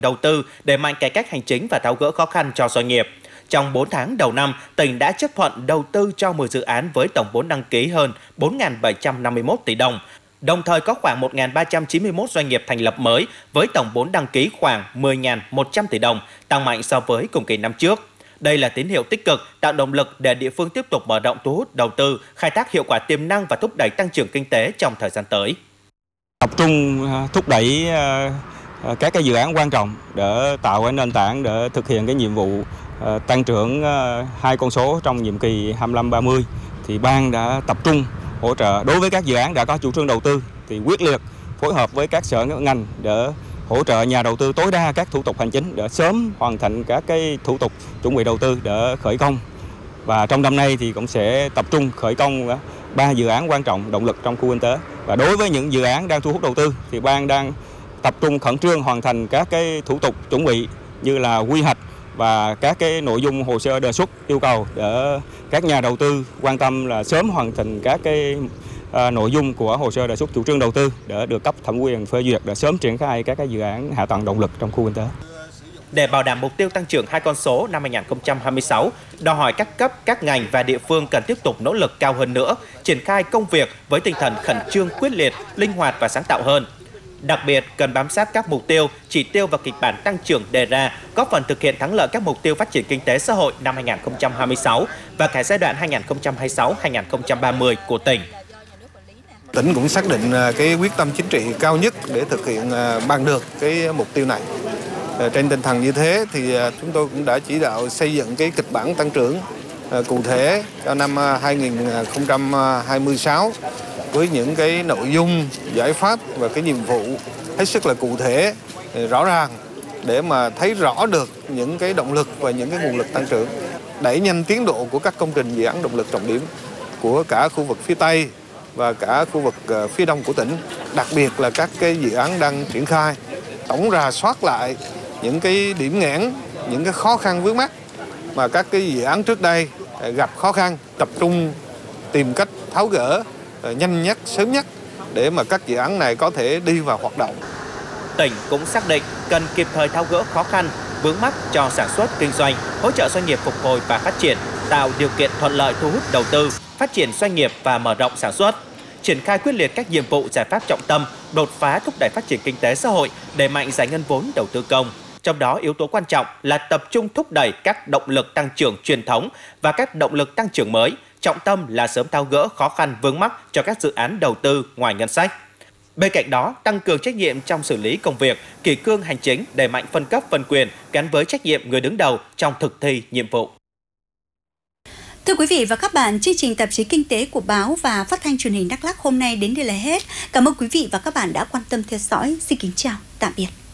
đầu tư, đẩy mạnh cải cách hành chính và tháo gỡ khó khăn cho doanh nghiệp. Trong 4 tháng đầu năm, tỉnh đã chấp thuận đầu tư cho 10 dự án với tổng vốn đăng ký hơn 4.751 tỷ đồng. Đồng thời có khoảng 1.391 doanh nghiệp thành lập mới với tổng vốn đăng ký khoảng 10.100 tỷ đồng, tăng mạnh so với cùng kỳ năm trước. Đây là tín hiệu tích cực, tạo động lực để địa phương tiếp tục mở rộng thu hút đầu tư, khai thác hiệu quả tiềm năng và thúc đẩy tăng trưởng kinh tế trong thời gian tới. Tập trung thúc đẩy các cái dự án quan trọng để tạo cái nền tảng để thực hiện cái nhiệm vụ tăng trưởng 2 con số trong nhiệm kỳ 25-30 thì ban đã tập trung hỗ trợ đối với các dự án đã có chủ trương đầu tư thì quyết liệt phối hợp với các sở ngành để hỗ trợ nhà đầu tư tối đa các thủ tục hành chính để sớm hoàn thành các cái thủ tục chuẩn bị đầu tư để khởi công. Và trong năm nay thì cũng sẽ tập trung khởi công 3 dự án quan trọng động lực trong khu kinh tế. Và đối với những dự án đang thu hút đầu tư thì ban đang tập trung khẩn trương hoàn thành các cái thủ tục chuẩn bị như là quy hoạch và các cái nội dung hồ sơ đề xuất yêu cầu để các nhà đầu tư quan tâm là sớm hoàn thành các cái nội dung của hồ sơ đề xuất chủ trương đầu tư để được cấp thẩm quyền phê duyệt để sớm triển khai các cái dự án hạ tầng động lực trong khu kinh tế. Để bảo đảm mục tiêu tăng trưởng 2 con số năm 2026, đòi hỏi các cấp, các ngành và địa phương cần tiếp tục nỗ lực cao hơn nữa, triển khai công việc với tinh thần khẩn trương, quyết liệt, linh hoạt và sáng tạo hơn. Đặc biệt, cần bám sát các mục tiêu, chỉ tiêu và kịch bản tăng trưởng đề ra, góp phần thực hiện thắng lợi các mục tiêu phát triển kinh tế xã hội năm 2026 và cả giai đoạn 2026-2030 của tỉnh. Tỉnh cũng xác định cái quyết tâm chính trị cao nhất để thực hiện bằng được cái mục tiêu này. Trên tinh thần như thế thì chúng tôi cũng đã chỉ đạo xây dựng cái kịch bản tăng trưởng cụ thể cho năm 2026 với những cái nội dung, giải pháp và cái nhiệm vụ hết sức là cụ thể, rõ ràng để mà thấy rõ được những cái động lực và những cái nguồn lực tăng trưởng, đẩy nhanh tiến độ của các công trình dự án động lực trọng điểm của cả khu vực phía Tây và cả khu vực phía Đông của tỉnh, đặc biệt là các cái dự án đang triển khai, tổng rà soát lại những cái điểm nghẽn, những cái khó khăn vướng mắc mà các cái dự án trước đây gặp khó khăn, tập trung tìm cách tháo gỡ nhanh nhất, sớm nhất để mà các dự án này có thể đi vào hoạt động. Tỉnh cũng xác định cần kịp thời tháo gỡ khó khăn, vướng mắc cho sản xuất, kinh doanh, hỗ trợ doanh nghiệp phục hồi và phát triển, tạo điều kiện thuận lợi thu hút đầu tư, phát triển doanh nghiệp và mở rộng sản xuất. Triển khai quyết liệt các nhiệm vụ giải pháp trọng tâm, đột phá thúc đẩy phát triển kinh tế xã hội, đẩy mạnh giải ngân vốn đầu tư công. Trong đó, yếu tố quan trọng là tập trung thúc đẩy các động lực tăng trưởng truyền thống và các động lực tăng trưởng mới, trọng tâm là sớm tháo gỡ khó khăn vướng mắc cho các dự án đầu tư ngoài ngân sách. Bên cạnh đó, tăng cường trách nhiệm trong xử lý công việc, kỷ cương hành chính, đẩy mạnh phân cấp phân quyền gắn với trách nhiệm người đứng đầu trong thực thi nhiệm vụ. Thưa quý vị và các bạn, chương trình tạp chí Kinh tế của báo và Phát thanh Truyền hình Đắk Lắk hôm nay đến đây là hết. Cảm ơn quý vị và các bạn đã quan tâm theo dõi. Xin kính chào, tạm biệt.